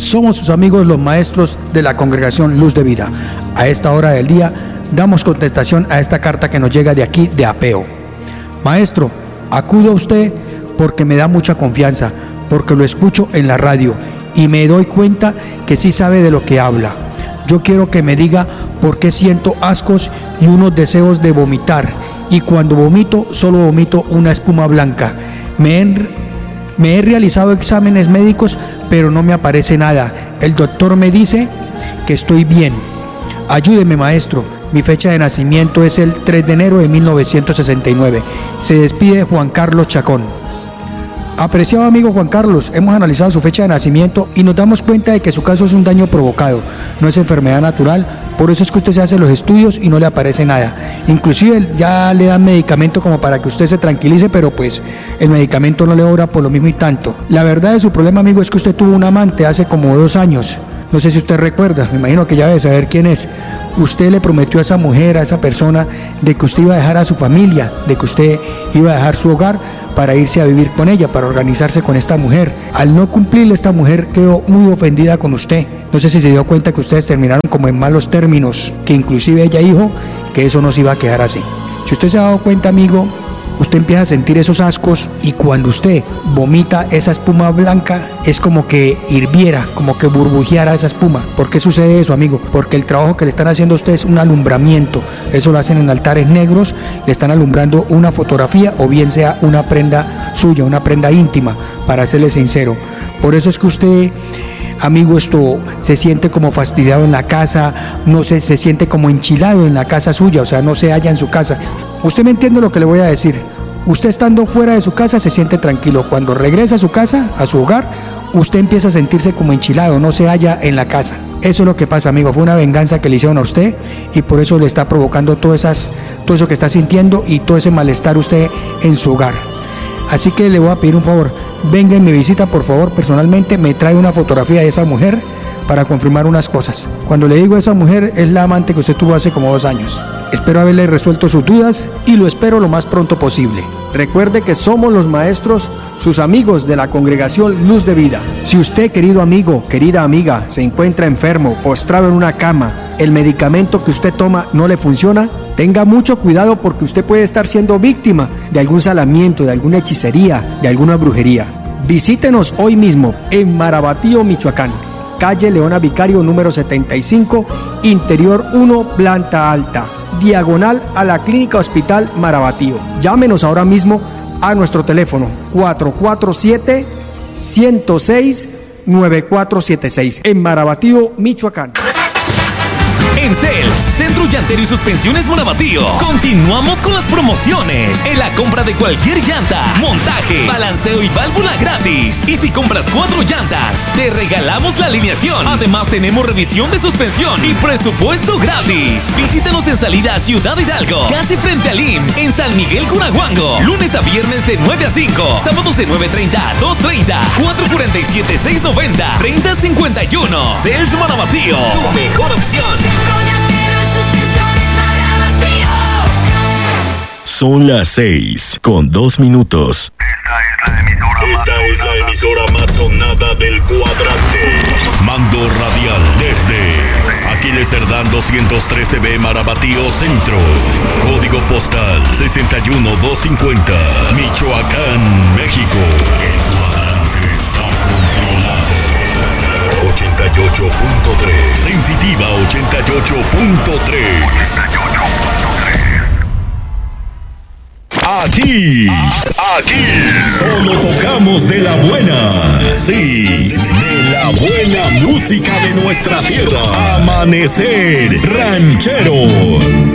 somos sus amigos los maestros de la Congregación Luz de Vida. A esta hora del día damos contestación a esta carta que nos llega de aquí de Apeo. Maestro, acudo a usted porque me da mucha confianza, porque lo escucho en la radio y me doy cuenta que sí sabe de lo que habla. Yo quiero que me diga por qué siento ascos y unos deseos de vomitar, y cuando vomito solo vomito una espuma blanca. Me he realizado exámenes médicos, pero no me aparece nada. El doctor me dice que estoy bien. Ayúdeme, maestro. Mi fecha de nacimiento es el 3 de enero de 1969. Se despide Juan Carlos Chacón. Apreciado amigo Juan Carlos, hemos analizado su fecha de nacimiento y nos damos cuenta de que su caso es un daño provocado, no es enfermedad natural. Por eso es que usted se hace los estudios y no le aparece nada. Inclusive ya le dan medicamento como para que usted se tranquilice, pero pues el medicamento no le obra por lo mismo y tanto. La verdad de su problema, amigo, es que usted tuvo un amante hace como 2 años. No sé si usted recuerda, me imagino que ya debe saber quién es. Usted le prometió a esa mujer, a esa persona, de que usted iba a dejar a su familia, de que usted iba a dejar su hogar para irse a vivir con ella, para organizarse con esta mujer. Al no cumplirle, esta mujer quedó muy ofendida con usted. No sé si se dio cuenta que ustedes terminaron como en malos términos, que inclusive ella dijo que eso no se iba a quedar así. Si usted se ha dado cuenta, amigo, usted empieza a sentir esos ascos y cuando usted vomita esa espuma blanca es como que hirviera, como que burbujeara esa espuma. ¿Por qué sucede eso, amigo? Porque el trabajo que le están haciendo a usted es un alumbramiento. Eso lo hacen en altares negros, le están alumbrando una fotografía o bien sea una prenda suya, una prenda íntima, para serle sincero. Por eso es que usted, amigo, esto se siente como fastidiado en la casa, no sé, se siente como enchilado en la casa suya, o sea, no se halla en su casa. Usted me entiende lo que le voy a decir. Usted estando fuera de su casa se siente tranquilo. Cuando regresa a su casa, a su hogar, usted empieza a sentirse como enchilado, no se halla en la casa. Eso es lo que pasa, amigo. Fue una venganza que le hicieron a usted y por eso le está provocando todo eso que está sintiendo y todo ese malestar usted en su hogar. Así que le voy a pedir un favor. Venga en mi visita, por favor, personalmente, me trae una fotografía de esa mujer para confirmar unas cosas. Cuando le digo esa mujer, es la amante que usted tuvo hace como 2 años. Espero haberle resuelto sus dudas y lo espero lo más pronto posible. Recuerde que somos los maestros, sus amigos de la Congregación Luz de Vida. Si usted, querido amigo, querida amiga, se encuentra enfermo, postrado en una cama, el medicamento que usted toma no le funciona, tenga mucho cuidado porque usted puede estar siendo víctima de algún salamiento, de alguna hechicería, de alguna brujería. Visítenos hoy mismo en Marabatío, Michoacán, calle Leona Vicario número 75, interior 1, planta alta, diagonal a la Clínica Hospital Marabatío. Llámenos ahora mismo a nuestro teléfono 447-106-9476 en Marabatío, Michoacán. En Cels, Centro Llantero y Suspensiones Marabatío, continuamos con las promociones. En la compra de cualquier llanta, montaje, balanceo y válvula gratis. Y si compras 4 llantas, te regalamos la alineación. Además tenemos revisión de suspensión y presupuesto gratis. Visítanos en salida a Ciudad Hidalgo, casi frente al IMSS, en San Miguel Cunahuango. Lunes a viernes de 9 a 5, sábados de 9:30 a 2:30, 447-690-3051. Cels Marabatío, tu mejor opción. Son las 6:02. Esta es la emisora más sonada del cuadrante. Mando radial desde Aquiles Cerdán 213B, Marabatío Centro. Código postal 61250, Michoacán, México. El cuadrante está controlado. 88.3. Sensitiva 88.3. Aquí solo tocamos de la buena, sí, de la buena música de nuestra tierra. Amanecer Ranchero.